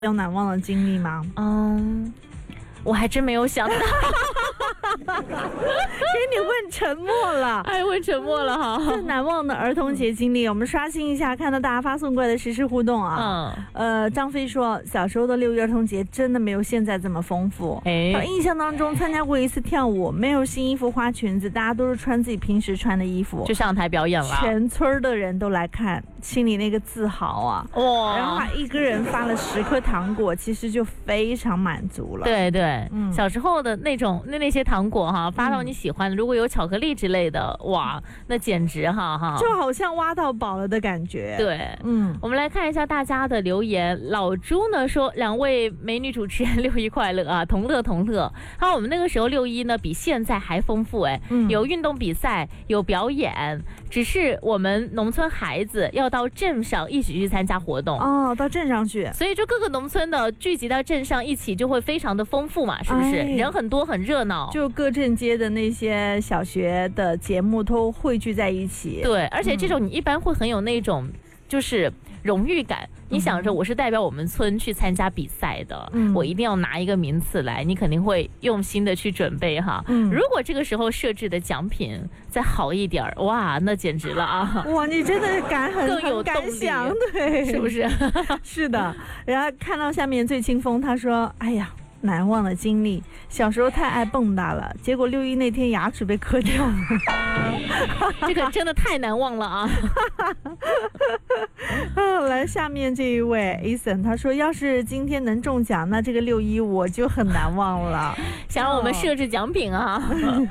有难忘的经历吗？ 我还真没有想到。 给你问沉默了， 哎，问沉默了哈。 最难忘的儿童节经历，我们刷新一下，看到大家发送过来的实时互动啊。张飞说，小时候的6一儿童节真的没有现在这么丰富。他印象当中参加过一次跳舞，没有新衣服、花裙子，大家都是穿自己平时穿的衣服， 就上台表演了。 全村的人都来看，心里那个自豪啊！哇！然后他一个人发了10颗糖果，其实就非常满足了。 对对，小时候的那些糖果哈，发到你喜欢的，如果有巧克力之类的，哇，那简直哈， 就好像挖到宝了的感觉。 对，我们来看一下大家的留言。老朱呢说，2位美女主持人6一快乐啊，同乐同乐。好，我们那个时候6一呢比现在还丰富有运动比赛，有表演，只是我们农村孩子要到镇上一起去参加活动哦，到镇上去， 所以就各个农村的聚集到镇上一起，就会非常的丰富嘛，是不是？人很多，很热闹， 就各镇街的那些小学的节目都汇聚在一起。 对，而且这种你一般会很有那种就是荣誉感，你想着我是代表我们村去参加比赛的，我一定要拿一个名次来，你肯定会用心的去准备哈。如果这个时候设置的奖品再好一点，哇，那简直了啊！ 哇，你真的更有感想，对， 是不是？ 是的。然后看到下面最清风，他说：“哎呀。”难忘的经历，小时候太爱蹦跶了，结果6一那天牙齿被磕掉了， 这个真的太难忘了啊！ 来，下面这一位 Ason， 他说，要是今天能中奖，那这个6一我就很难忘了。 想让我们设置奖品啊！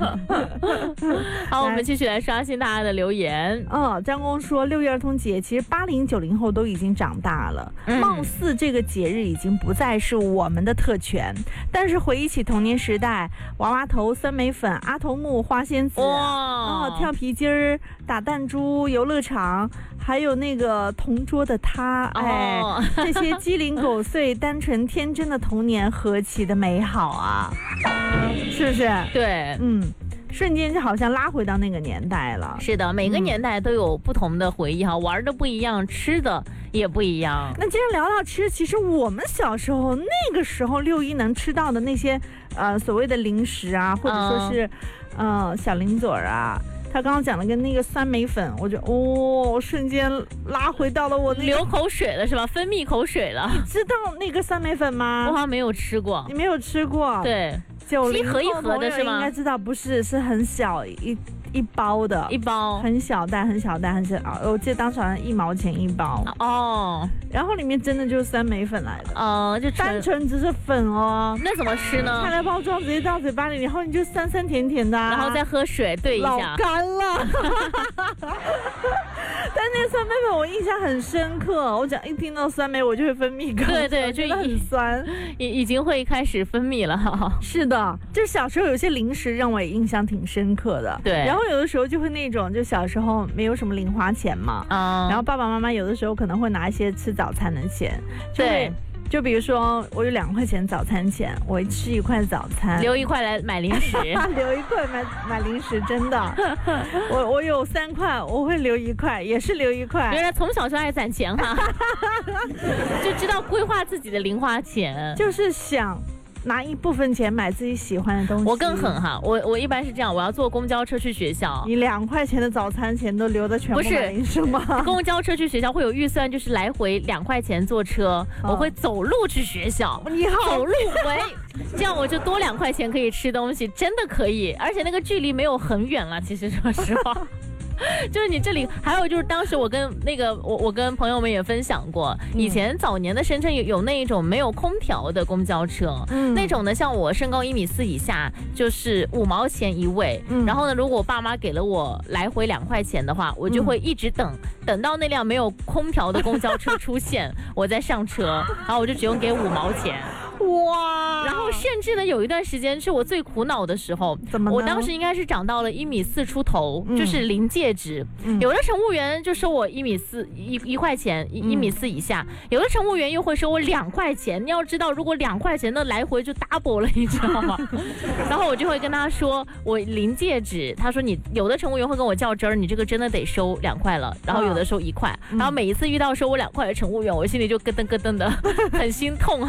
好，我们继续来刷新大家的留言。 张工说，6一儿童节其实80、90后都已经长大了，貌似这个节日已经不再是我们的特权。但是回忆起童年时代，娃娃头、酸梅粉、阿童木、花仙子，跳皮筋儿、打弹珠、游乐场，还有那个同桌的他，这些鸡零狗碎、单纯天真的童年何其的美好啊！是不是？ 对， 瞬间就好像拉回到那个年代了。 是的，每个年代都有不同的回忆哈，玩的不一样，吃的也不一样。 那既然聊到吃，其实我们小时候那个时候6一能吃到的那些所谓的零食啊，或者说是小零嘴啊，他刚刚讲了跟那个酸梅粉，我觉得瞬间拉回到了我那个流口水了是吧？分泌口水了。 你知道那个酸梅粉吗？ 我好像没有吃过。 你没有吃过？ 对 ，90 一盒一盒的是吗？ 应该知道，不是，是很小一包的， 一包很小袋，很小袋，很小。我记得当时好像1毛钱1包然后里面真的就是酸梅粉来的，就单纯只是粉哦。 那怎么吃呢？ 拆了包装直接到嘴巴里，然后你就酸酸甜甜的， 然后再喝水兑一下， 老干了。但那个酸梅粉我印象很深刻，我讲一听到酸梅我就会分泌口水， 对， 就很酸， 已经会开始分泌了哈。 是的，就是小时候有些零食让我也印象挺深刻的。 对， 然后有的时候就会那种，就小时候没有什么零花钱嘛，然后爸爸妈妈有的时候可能会拿一些吃早餐的钱，对。就比如说，我有2块钱早餐钱，我吃1块早餐， 留1块来买零食， 留1块买零食，真的。我有3块，我会留1块，也是留1块。 原来从小就爱攒钱哈，就知道规划自己的零花钱， 就是想拿一部分钱买自己喜欢的东西。 我更狠哈，我一般是这样，我要坐公交车去学校。 你2块钱的早餐钱都留的全部买零食吗？ 不是，公交车去学校会有预算，就是来回2块钱坐车，我会走路去学校。 你好， 走路回，这样我就多2块钱可以吃东西，真的可以，而且那个距离没有很远了。其实说实话。就是你这里还有就是当时我跟我跟朋友们也分享过，以前早年的深圳有那一种没有空调的公交车，那种呢像我身高1.4米以下就是5毛钱一位，然后呢如果我爸妈给了我来回2块钱的话，我就会一直等到那辆没有空调的公交车出现，我再上车，然后我就只用给5毛钱。 哇！ 然后甚至呢，有一段时间是我最苦恼的时候， 怎么呢？ 我当时应该是长到了1.4米出头，就是临界值。有的乘务员就收我1.4米1块钱，1.4米以下；有的乘务员又会收我2块钱。你要知道，如果2块钱，那来回就 double 了，你知道吗？然后我就会跟他说我临界值，他说你有的乘务员会跟我较真儿，你这个真的得收2块了，然后有的收1块，然后每一次遇到收我2块的乘务员，我心里就咯噔咯噔的，很心痛。